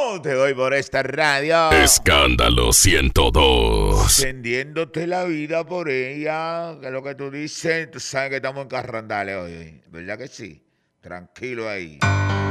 te doy por esta radio. Escándalo 102. Entendiéndote la vida por ella, que es lo que tú dices. Tú sabes que estamos en carrandales hoy, ¿verdad que sí? Tranquilo ahí.